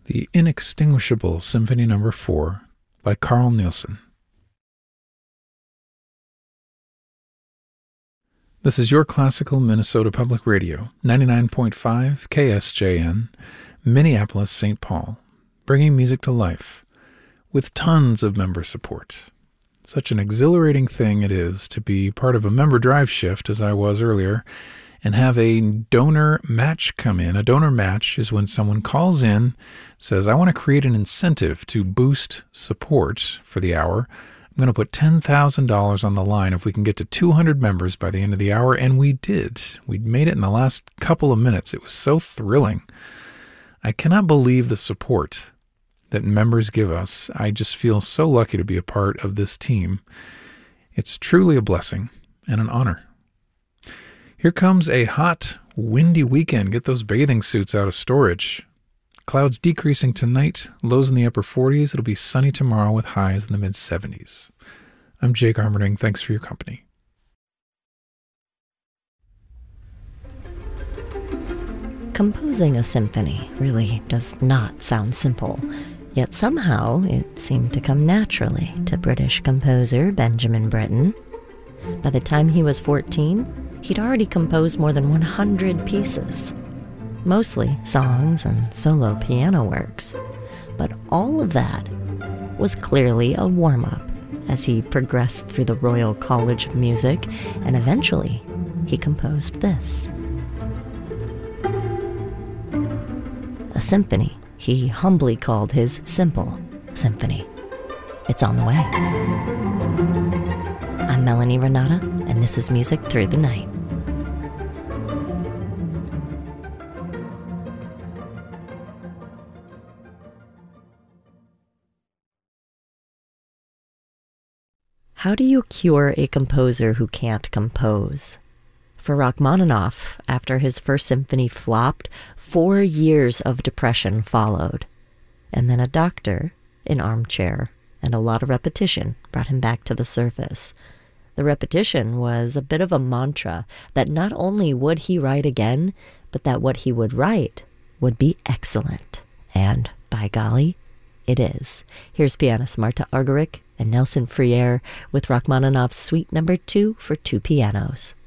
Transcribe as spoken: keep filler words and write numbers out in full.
The Inextinguishable Symphony Number four by Carl Nielsen. This is your classical Minnesota Public Radio, ninety-nine point five K S J N, Minneapolis, Saint Paul, bringing music to life with tons of member support. Such an exhilarating thing it is to be part of a member drive shift, as I was earlier, and have a donor match come in. A donor match is when someone calls in, says, I want to create an incentive to boost support for the hour. I'm going to put ten thousand dollars on the line if we can get to two hundred members by the end of the hour, and we did. We made it in the last couple of minutes. It was so thrilling. I cannot believe the support that members give us. I just feel so lucky to be a part of this team. It's truly a blessing and an honor. Here comes a hot, windy weekend. Get those bathing suits out of storage. Clouds decreasing tonight, lows in the upper forties. It'll be sunny tomorrow with highs in the mid seventies. I'm Jake Armerding. Thanks for your company. Composing a symphony really does not sound simple, yet somehow it seemed to come naturally to British composer Benjamin Britten. By the time he was fourteen, he'd already composed more than one hundred pieces, mostly songs and solo piano works. But all of that was clearly a warm-up as he progressed through the Royal College of Music, and eventually he composed this. A symphony he humbly called his simple symphony. It's on the way. I'm Melanie Renata, and this is Music Through the Night. How do you cure a composer who can't compose? For Rachmaninoff, after his first symphony flopped, four years of depression followed. And then a doctor, an armchair, and a lot of repetition brought him back to the surface. The repetition was a bit of a mantra that not only would he write again, but that what he would write would be excellent. And, by golly, it is. Here's pianist Marta Argerich and Nelson Freire with Rachmaninoff's Suite Number Two for two pianos.